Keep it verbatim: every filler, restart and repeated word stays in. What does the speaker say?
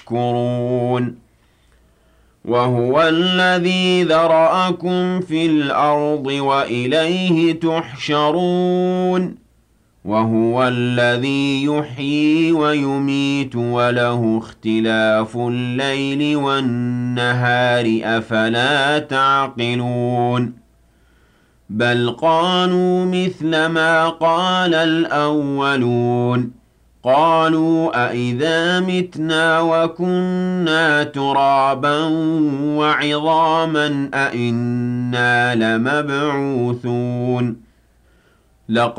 تشكرون وهو الذي ذرأكم في الأرض وإليه تحشرون وهو الذي يحيي ويميت وله اختلاف الليل والنهار أفلا تعقلون بل قالوا مثل ما قال الأولون قالوا أإذا متنا وكنا ترابا وعظاما أإنا لمبعوثون لقد